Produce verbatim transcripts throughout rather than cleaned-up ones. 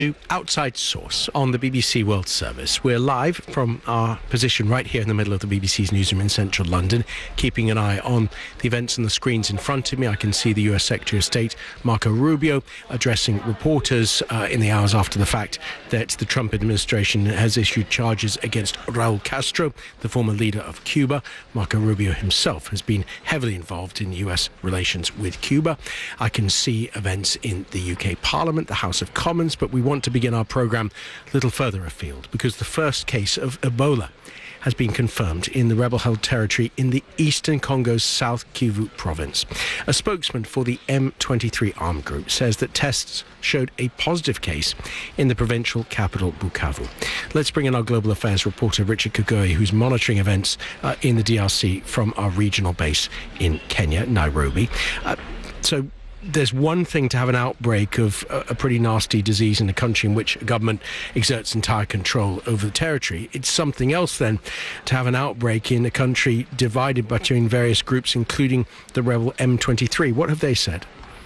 Outside Source on the B B C World Service. We're live from our position right here in the middle of the B B C's newsroom in central London, keeping an eye on the events on the screens in front of me. I can see the U S Secretary of State, Marco Rubio, addressing reporters uh, in the hours after the fact that the Trump administration has issued charges against Raul Castro, the former leader of Cuba. Marco Rubio himself has been heavily involved in U S relations with Cuba. I can see events in the U K Parliament, the House of Commons, but we want to begin our programme a little further afield because the first case of Ebola has been confirmed in the rebel-held territory in the eastern Congo's South Kivu province. A spokesman for the M twenty-three armed group says that tests showed a positive case in the provincial capital, Bukavu. Let's bring in our global affairs reporter, Richard Kagoi, who's monitoring events uh, in the D R C from our regional base in Kenya, Nairobi. Uh, so, There's one thing to have an outbreak of a pretty nasty disease in a country in which a government exerts entire control over the territory. It's something else then to have an outbreak in a country divided between various groups, including the rebel M twenty-three. What have they said?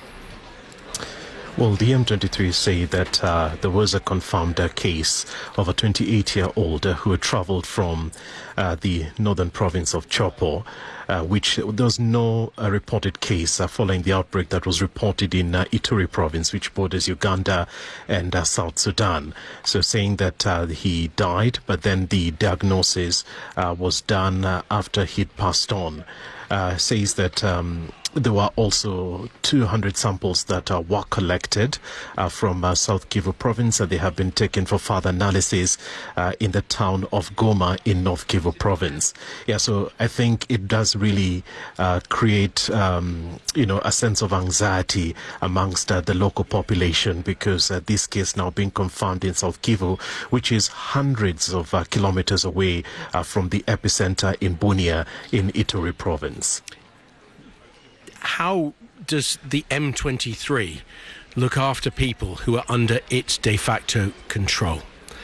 Well, the M twenty-three say that uh, there was a confirmed uh, case of a twenty-eight-year-old uh, who had travelled from uh, the northern province of Chopo, uh, which there was no uh, reported case uh, following the outbreak that was reported in uh, Ituri province, which borders Uganda and uh, South Sudan. So saying that uh, he died, but then the diagnosis uh, was done uh, after he'd passed on. Uh, says that um, there were also two hundred samples that uh, were collected uh, from uh, South Kivu province. Uh, they have been taken for further analysis uh, in the town of Goma in North Kivu province. Yeah, so I think it does really uh, create, um, you know, a sense of anxiety amongst uh, the local population because uh, this case now being confirmed in South Kivu, which is hundreds of uh, kilometers away uh, from the epicenter in Bunia in Ituri province. How does the M twenty-three look after people who are under its de facto control?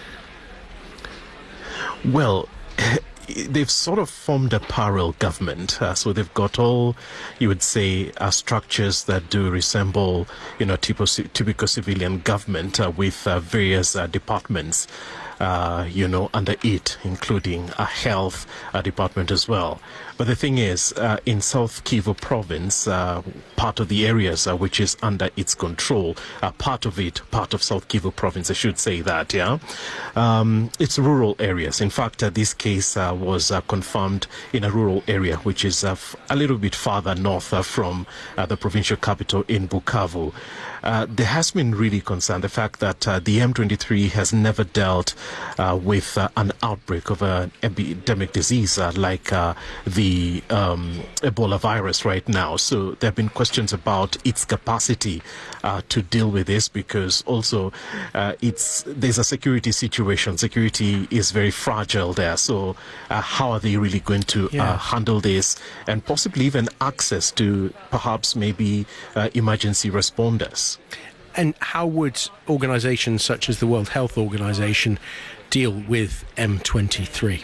Well, they've sort of formed a parallel government. Uh, so they've got all, you would say, uh, structures that do resemble, you know, typical, typical civilian government uh, with uh, various uh, departments. Uh, you know, under it, including a health uh, department as well. But the thing is, uh, in South Kivu province, uh, part of the areas uh, which is under its control, uh, part of it, part of South Kivu province, I should say that, yeah, um, it's rural areas. In fact, uh, this case uh, was uh, confirmed in a rural area, which is uh, f- a little bit farther north uh, from uh, the provincial capital in Bukavu. Uh, there has been really concern the fact that uh, the M twenty-three has never dealt uh, with uh, an outbreak of an epidemic disease uh, like uh, the um, Ebola virus right now. So there have been questions about its capacity uh, to deal with this because also uh, it's there's a security situation. Security is very fragile there. So uh, how are they really going to yeah. uh, handle this and possibly even access to perhaps maybe uh, emergency responders? And how would organisations such as the World Health Organization deal with M twenty-three?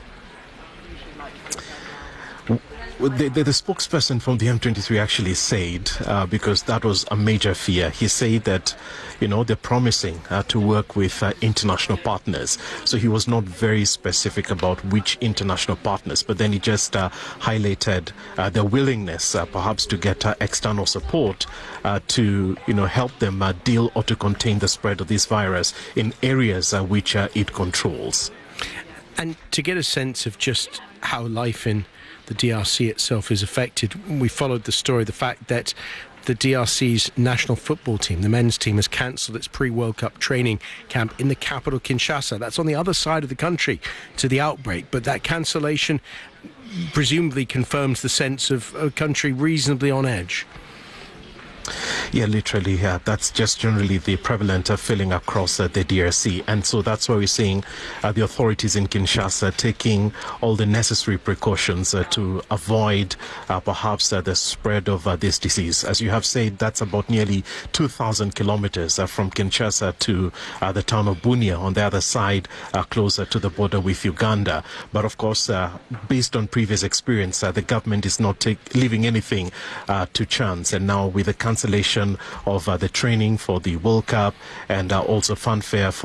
The, the, the spokesperson from the M twenty-three actually said, uh, because that was a major fear, he said that, you know, they're promising uh, to work with uh, international partners. So he was not very specific about which international partners, but then he just uh, highlighted uh, their willingness uh, perhaps to get uh, external support uh, to, you know, help them uh, deal or to contain the spread of this virus in areas uh, which uh, it controls. And to get a sense of just how life in the D R C itself is affected, we followed the story, the fact that the D R C's national football team, the men's team, has cancelled its pre-World Cup training camp in the capital, Kinshasa. That's on the other side of the country to the outbreak, but that cancellation presumably confirms the sense of a country reasonably on edge. Yeah, literally, yeah. That's just generally the prevalent uh, feeling across uh, the D R C. And so that's why we're seeing uh, the authorities in Kinshasa taking all the necessary precautions uh, to avoid uh, perhaps uh, the spread of uh, this disease. As you have said, that's about nearly two thousand kilometers uh, from Kinshasa to uh, the town of Bunia on the other side, uh, closer to the border with Uganda. But of course, uh, based on previous experience, uh, the government is not take, leaving anything uh, to chance. And now with the cancellation cancellation of uh, the training for the World Cup, and uh, also fanfare for